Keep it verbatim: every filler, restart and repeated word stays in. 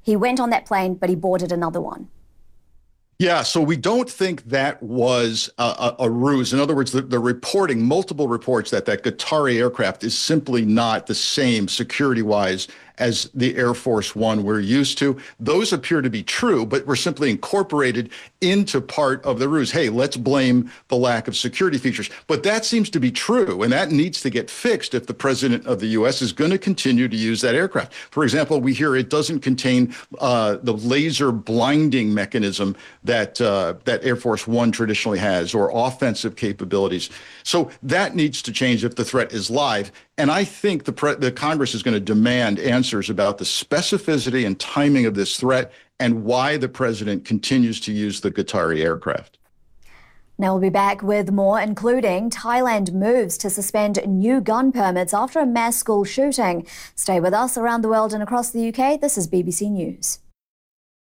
He went on that plane, but he boarded another one. Yeah, so we don't think that was a, a, a ruse. In other words, the, the reporting, multiple reports that that Qatari aircraft is simply not the same security-wise as the Air Force One we're used to. Those appear to be true, but were simply incorporated into part of the ruse. Hey, let's blame the lack of security features. But that seems to be true, and that needs to get fixed if the president of the U S is going to continue to use that aircraft. For example, we hear it doesn't contain uh, the laser blinding mechanism that uh, that Air Force One traditionally has, or offensive capabilities. So that needs to change if the threat is live. And I think the, pre- the Congress is going to demand answers about the specificity and timing of this threat and why the president continues to use the Qatari aircraft. Now we'll be back with more, including Thailand moves to suspend new gun permits after a mass school shooting. Stay with us. Around the world and across the U K, this is B B C News.